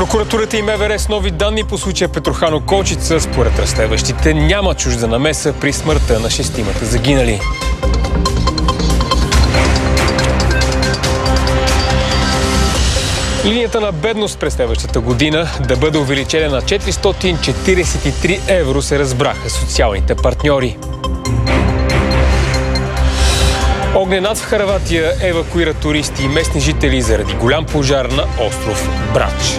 Прокуратурата и МВР с нови данни по случая Петрохано-Колчица. Според разследващите няма чужда намеса при смъртта на шестимата загинали. Линията на бедност през следващата година да бъде увеличена на 443 евро, се разбраха социалните партньори. Огненад в Хърватия евакуира туристи и местни жители заради голям пожар на остров Брач.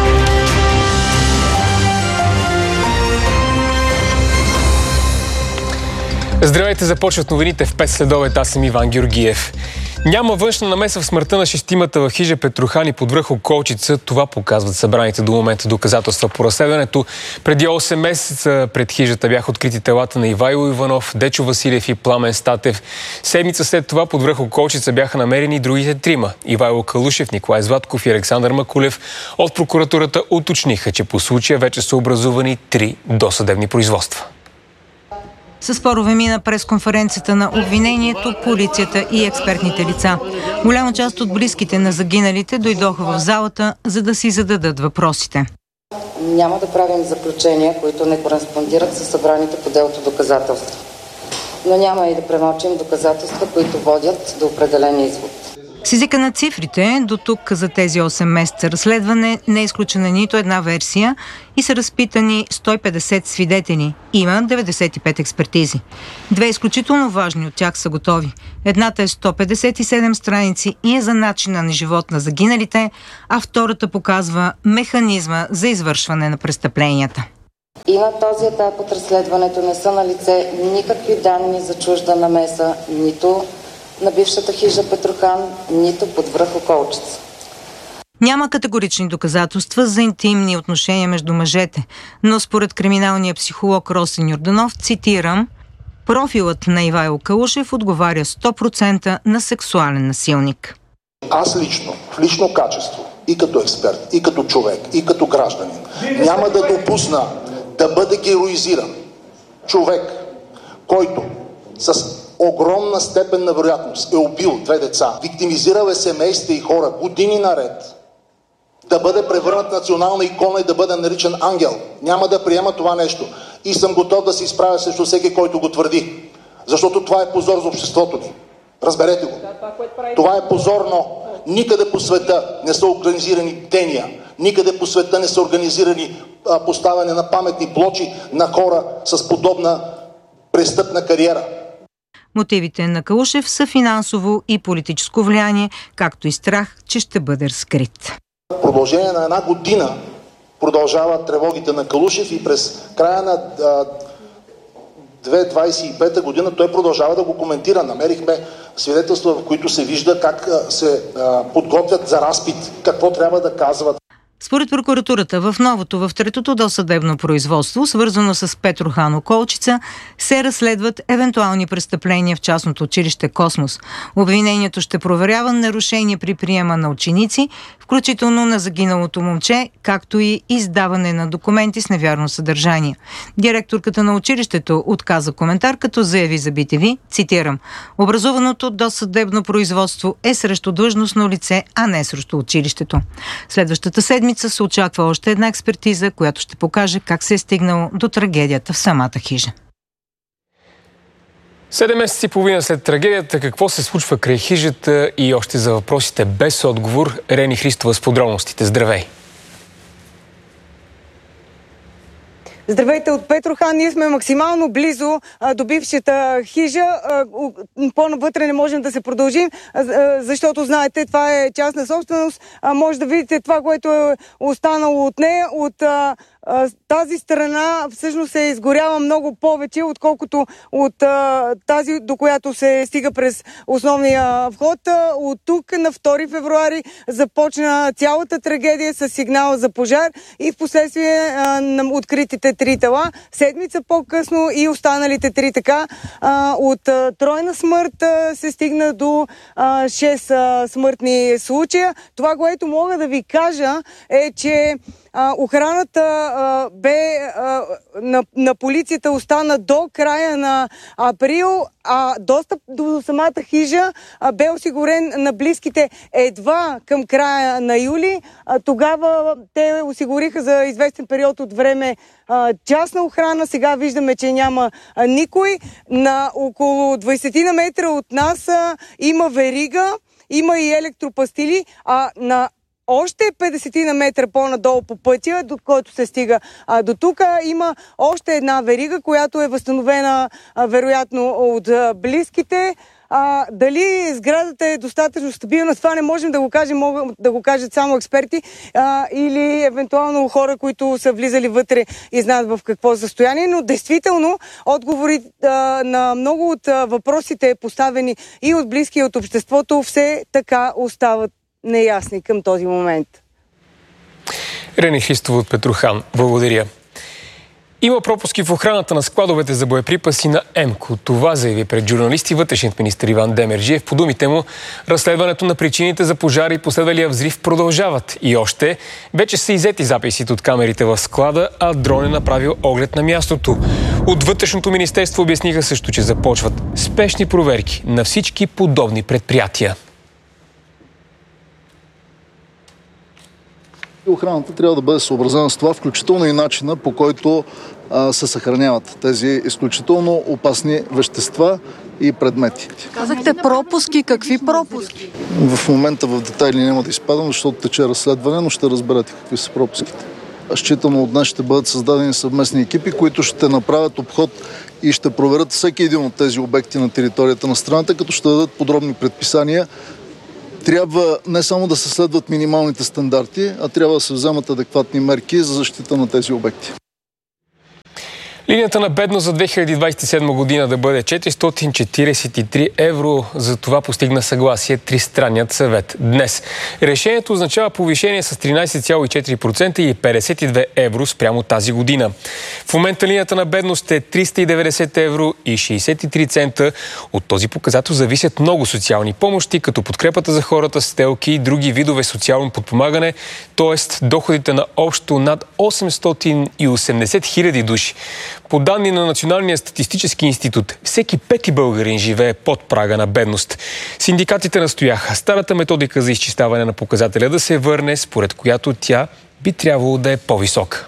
Здравейте, започват новините в 5 следобед. Аз съм Иван Георгиев. Няма външна намеса в смъртта на шестимата в хижа Петрохани под връх Колчица. Това показват събраните до момента доказателства по разследването. Преди 8 месеца пред хижата бяха открити телата на Ивайло Иванов, Дечо Василев и Пламен Статев. Седмица след това под връх Колчица бяха намерени другите трима – Ивайло Калушев, Николай Златков и Александър Макулев. От прокуратурата уточниха, че по случая вече са образувани 3 досъдебни производства. Със спорове мина пресконференцията на обвинението, полицията и експертните лица. Голяма част от близките на загиналите дойдоха в залата, за да си зададат въпросите. Няма да правим заключения, които не кореспондират със събраните по делото доказателства. Но няма и да премълчим доказателства, които водят до определен извод. С езика на цифрите, до тук за тези 8 месеца разследване не е изключена нито една версия и са разпитани 150 свидетели. Има 95 експертизи. 2 изключително важни от тях са готови. Едната е 157 страници и е за начина на живот на загиналите, а втората показва механизма за извършване на престъпленията. И на този етап от разследването не са налице никакви данни за чужда намеса, нито на бившата хижа Петрохан, нито под връх Колчица. Няма категорични доказателства за интимни отношения между мъжете, но според криминалния психолог Росен Йорданов, цитирам, профилът на Ивайло Калушев отговаря 100% на сексуален насилник. Аз лично, в лично качество, и като експерт, и като човек, и като гражданин, няма да допусна да бъде героизиран човек, който с огромна степен на вероятност е убил 2 деца, виктимизирал е семейства и хора години наред, да бъде превърнат национална икона и да бъде наричан ангел. Няма да приема това нещо. И съм готов да се изправя срещу всеки, който го твърди. Защото това е позор за обществото ни. Разберете го. Това е позорно. Никъде по света не са организирани бдения. Никъде по света не са организирани поставяне на паметни плочи на хора с подобна престъпна кариера. Мотивите на Калушев са финансово и политическо влияние, както и страх, че ще бъде разкрит. В продължение на 1 година продължават тревогите на Калушев и през края на 2025 година той продължава да го коментира. Намерихме свидетелства, в които се вижда как се подготвят за разпит, какво трябва да казват. Според прокуратурата, в третото досъдебно производство, свързано с Петрохано-Колчица, се разследват евентуални престъпления в частното училище Космос. Обвинението ще проверява нарушения при приема на ученици, включително на загиналото момче, както и издаване на документи с невярно съдържание. Директорката на училището отказа коментар, като заяви за BTV, цитирам, образуваното досъдебно производство е срещу длъжностно лице, а не срещу училището. Следващата седмица се очаква още една експертиза, която ще покаже как се е стигнало до трагедията в самата хижа. 7 месеца и половина след трагедията, какво се случва край хижата и още за въпросите без отговор, Рени Христова с подробностите. Здравей! Здравейте от Петрохан. Ние сме максимално близо до бившата хижа. По-навътре не можем да се продължим, защото, знаете, това е частна собственост. Може да видите това, което е останало от нея. От тази страна всъщност е изгоряла много повече, отколкото от тази, до която се стига през основния вход. От тук на 2 февруари започна цялата трагедия с сигнал за пожар и в последствие на откритите 3 тела. Седмица по-късно и останалите 3 така. От тройна смърт се стигна до 6 смъртни случая. Това, което мога да ви кажа е, че охраната на полицията остана до края на април, а достъп до самата хижа бе осигурен на близките едва към края на юли. Тогава те осигуриха за известен период от време частна охрана. Сега виждаме, че няма никой. На около 20 на метра от нас има верига, има и електропастили, а на още 50 на метра по-надолу по пътя, до който се стига до тук, има още една верига, която е възстановена вероятно от близките. Дали сградата е достатъчно стабилна, това не можем да го кажем, могат да го кажат само експерти или евентуално хора, които са влизали вътре и знаят в какво състояние, но действително отговори на много от въпросите, поставени и от близки, и от обществото, все така остават неясни към този момент. Рени Христова от Петрохан. Благодаря. Има пропуски в охраната на складовете за боеприпаси на ЕМКО. Това заяви пред журналисти вътрешният министър Иван Демерджиев. По думите му, разследването на причините за пожара и последвалия взрив продължават. И още, вече са иззети записите от камерите в склада, а дрон е направил оглед на мястото. От Вътрешното министерство обясниха също, че започват спешни проверки на всички подобни предприятия. Охраната трябва да бъде съобразена с това, включително и начина, по който се съхраняват тези изключително опасни вещества и предмети. Казахте пропуски. Какви пропуски? В момента в детайли няма да изпадам, защото тече разследване, но ще разберете какви са пропуските. Считано от днес ще бъдат създадени съвместни екипи, които ще направят обход и ще проверят всеки един от тези обекти на територията на страната, като ще дадат подробни предписания. Трябва не само да се следват минималните стандарти, а трябва да се вземат адекватни мерки за защита на тези обекти. Линията на бедност за 2027 година да бъде 443 евро. За това постигна съгласие Тристранният съвет днес. Решението означава повишение с 13,4% и 52 евро спрямо тази година. В момента линията на бедност е 390 евро и 63 цента. От този показател зависят много социални помощи, като подкрепата за хората с телки и други видове социално подпомагане, т.е. доходите на общо над 880 хиляди души. По данни на Националния статистически институт, всеки пети българин живее под прага на бедност. Синдикатите настояха старата методика за изчисляване на показателя да се върне, според която тя би трябвало да е по-висока.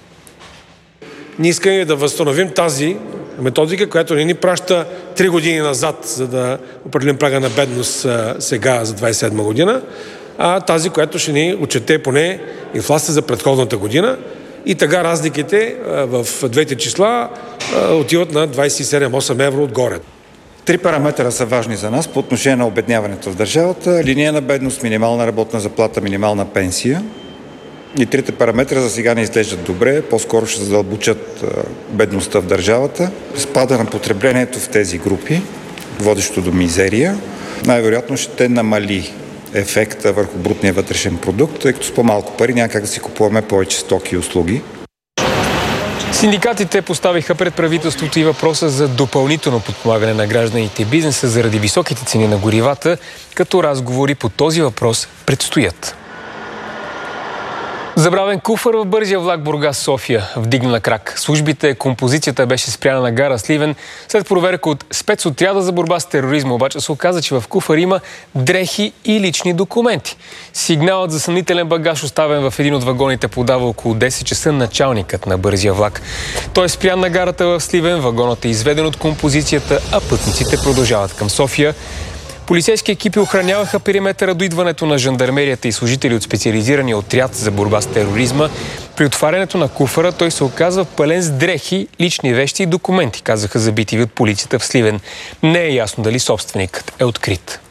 Ние искаме да възстановим тази методика, която не ни праща 3 години назад, за да определим прага на бедност сега за 2027 година, а тази, която ще ни отчете поне инфлация за предходната година. И така разликите в двете числа отиват на 27,8 евро отгоре. 3 параметъра са важни за нас по отношение на обедняването в държавата. Линия на бедност, минимална работна заплата, минимална пенсия. И трите параметра за сега не изглеждат добре, по-скоро ще задълбочат бедността в държавата. Спада на потреблението в тези групи, водещо до мизерия, най-вероятно ще намали ефекта върху брутния вътрешен продукт, тъй като с по-малко пари няма как да си купуваме повече стоки и услуги. Синдикатите поставиха пред правителството и въпроса за допълнително подпомагане на гражданите и бизнеса заради високите цени на горивата, като разговори по този въпрос предстоят. Забравен куфар в бързия влак Бургас-София вдигна на крак. Службите, композицията беше спряна на гара Сливен. След проверка от спецотряда за борба с тероризма обаче се оказа, че в куфар има дрехи и лични документи. Сигналът за съмнителен багаж, оставен в един от вагоните, подава около 10 часа началникът на бързия влак. Той е спрян на гарата в Сливен, вагонът е изведен от композицията, а пътниците продължават към София. Полицейски екипи охраняваха периметъра до идването на жандармерията и служители от специализирания отряд за борба с тероризма. При отварянето на куфара той се оказва пълен с дрехи, лични вещи и документи, казаха забити от полицията в Сливен. Не е ясно дали собственикът е открит.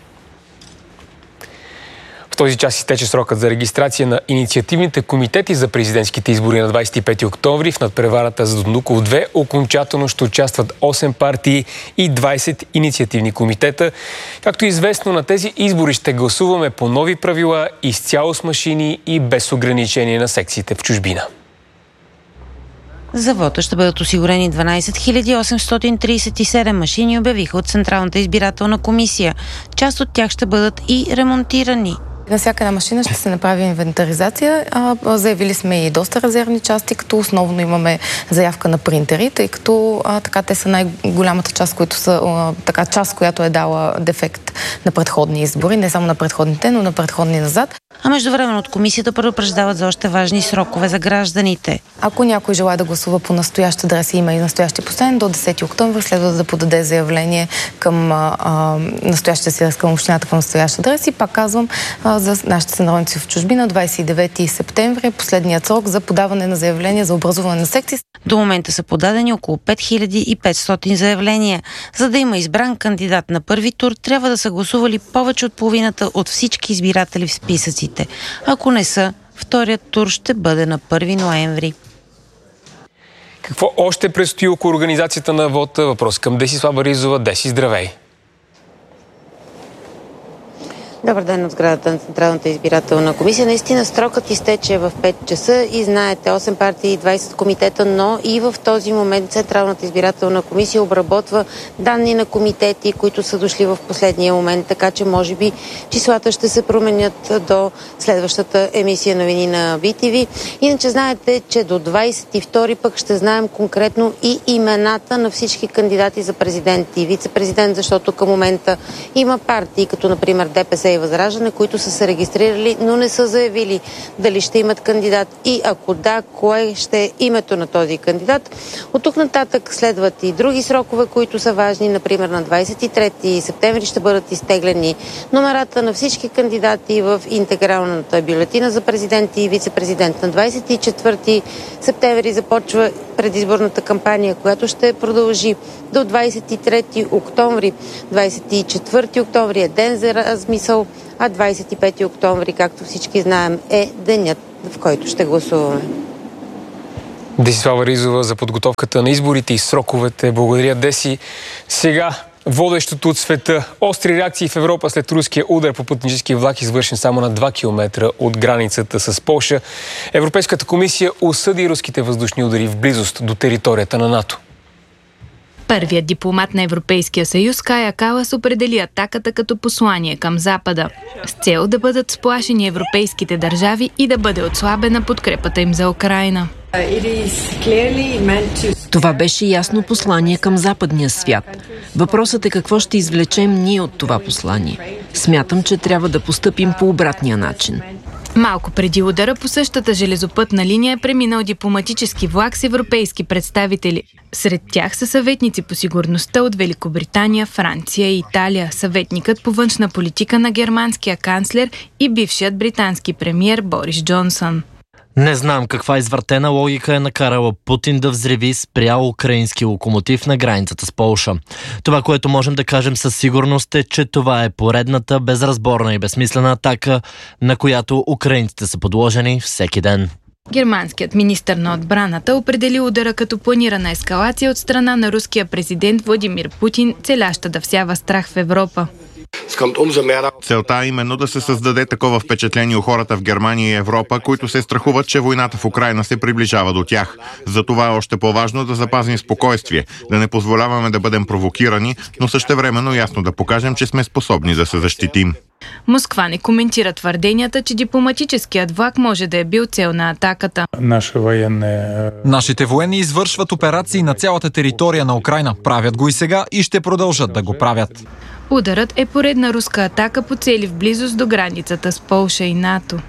В този час изтече срокът за регистрация на инициативните комитети за президентските избори на 25 октомври. В надпреварата за Дондуков 2 окончателно ще участват 8 партии и 20 инициативни комитета. Както известно, на тези избори ще гласуваме по нови правила, изцяло с машини и без ограничение на секциите в чужбина. За вота ще бъдат осигурени 12 837 машини, обявиха от Централната избирателна комисия. Част от тях ще бъдат и ремонтирани. На всяка една машина ще се направи инвентаризация. Заявили сме и доста резервни части, като основно имаме заявка на принтери, тъй като така те са най-голямата част, които са част, която е дала дефект на предходни избори, не само на предходните, но на предходни назад. А междувременно от комисията предупреждават за още важни срокове за гражданите. Ако някой желае да гласува по настоящ адрес и има и настоящи постоянен, до 10 октомври следва да подаде заявление към настоящия си адрес, към общината към настоящ адрес. И пак казвам, за нашите сънародници в чужбина, 29 септември е последният срок за подаване на заявления за образуване на секции. До момента са подадени около 5500 заявления. За да има избран кандидат на първи тур, трябва да са гласували повече от половината от всички избиратели в списъците. Ако не са, вторият тур ще бъде на 1 ноември. Какво още предстои около организацията на вота? Въпрос към Десислава Ризова. Деси, здравей! Добър ден от сградата на Централната избирателна комисия. Наистина срокът изтече в 5 часа и знаете, 8 партии и 20 комитета, но и в този момент Централната избирателна комисия обработва данни на комитети, които са дошли в последния момент, така че може би числата ще се променят до следващата емисия новини на BTV. Иначе знаете, че до 22 пък ще знаем конкретно и имената на всички кандидати за президент и вице-президент, защото към момента има партии, като например ДПС и Възраждане, които са се регистрирали, но не са заявили дали ще имат кандидат и ако да, кое ще е името на този кандидат. От тук нататък следват и други срокове, които са важни. Например, на 23 септември ще бъдат изтеглени номерата на всички кандидати в интегралната бюлетина за президент и вице-президент. На 24 септември започва предизборната кампания, която ще продължи до 23 октомври. 24 октомври е ден за размисъл, а 25 октомври, както всички знаем, е денят, в който ще гласуваме. Десислава Ризова за подготовката на изборите и сроковете. Благодаря, Деси. Сега водещото от света. Остри реакции в Европа след руския удар по пътнически влак, извършен само на 2 км от границата с Полша. Европейската комисия осъди руските въздушни удари в близост до територията на НАТО. Първият дипломат на Европейския съюз Кая Калас определи атаката като послание към Запада, с цел да бъдат сплашени европейските държави и да бъде отслабена подкрепата им за Украйна. Това беше ясно послание към западния свят. Въпросът е какво ще извлечем ние от това послание. Смятам, че трябва да постъпим по обратния начин. Малко преди удара по същата железопътна линия е преминал дипломатически влак с европейски представители. Сред тях са съветници по сигурността от Великобритания, Франция и Италия, съветникът по външна политика на германския канцлер и бившият британски премиер Борис Джонсън. Не знам каква извъртена логика е накарала Путин да взриви спрял украински локомотив на границата с Полша. Това, което можем да кажем със сигурност е, че това е поредната безразборна и безсмислена атака, на която украинците са подложени всеки ден. Германският министър на отбраната определи удара като планирана ескалация от страна на руския президент Владимир Путин, целяща да всява страх в Европа. Целта е именно да се създаде такова впечатление у хората в Германия и Европа, които се страхуват, че войната в Украйна се приближава до тях. Затова е още по-важно да запазим спокойствие, да не позволяваме да бъдем провокирани, но същевременно ясно да покажем, че сме способни да се защитим. Москва не коментира твърденията, че дипломатическият влак може да е бил цел на атаката. Нашите военни извършват операции на цялата територия на Украйна. Правят го и сега и ще продължат да го правят. Ударът е поредна руска атака по цели в близост до границата с Полша и НАТО.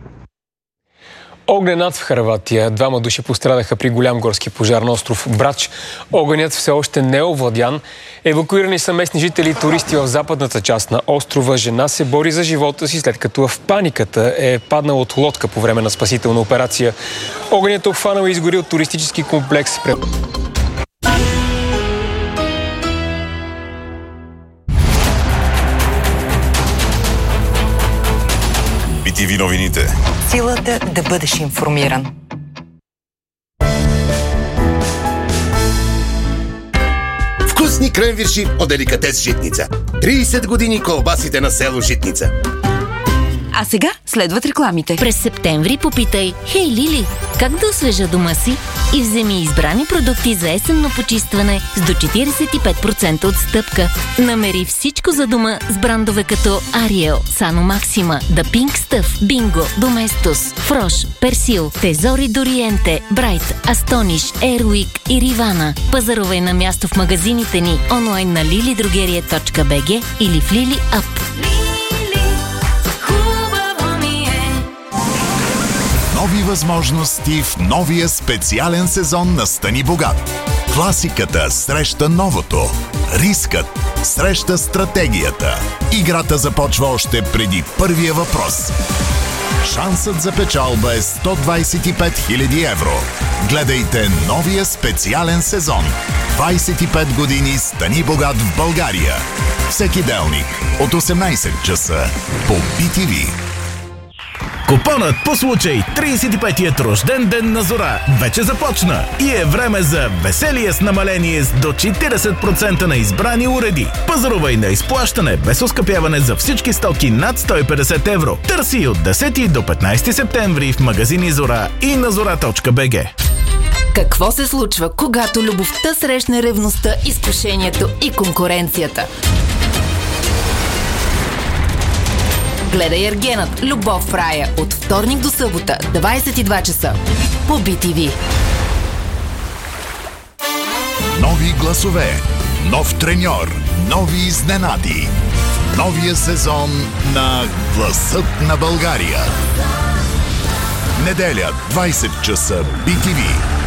Огненът в Хърватия. 2 души пострадаха при голям горски пожар на остров Брач. Огънят все още не е овладян. Евакуирани са местни жители и туристи в западната част на острова. Жена се бори за живота си, след като в паниката е паднала от лодка по време на спасителна операция. Огънят е обхванал и изгорил туристически комплекс. BTV новините. Силата да бъдеш информиран. Вкусни кренвирши от деликатес Житница. 30 години колбасите на село Житница. А сега следват рекламите. През септември попитай: "Хей, Лили, как да освежа дома си?" и вземи избрани продукти за есенно почистване с до 45% отстъпка. Намери всичко за дома с брандове като Ariel, Sano Maxima, The Pink Stuff, Bingo, Domestos, Frosh, Persil, Tesori d'Oriente, Bright, Astonish, Airwick и Rivana. Пазарувай на място в магазините ни онлайн на lilidrogeria.bg или в Lili App. Нови възможности в новия специален сезон на Стани богат. Класиката среща новото. Рискът среща стратегията. Играта започва още преди първия въпрос. Шансът за печалба е 125 000 евро. Гледайте новия специален сезон. 25 години Стани богат в България. Всеки делник от 18 часа по BTV. Купонът по случай 35-ият рожден ден на Зора вече започна и е време за веселие с намаление с до 40% на избрани уреди. Пазарувай на изплащане без оскъпяване за всички стоки над 150 евро. Търси от 10 до 15 септември в магазини Зора и на zora.bg. Какво се случва, когато любовта срещне ревността, изкушението и конкуренцията? Гледай Ергенът, Любов в рая от вторник до събота, 22 часа по BTV. Нови гласове, нов треньор, нови изненади. Новия сезон на Гласът на България. Неделя, 20 часа, BTV.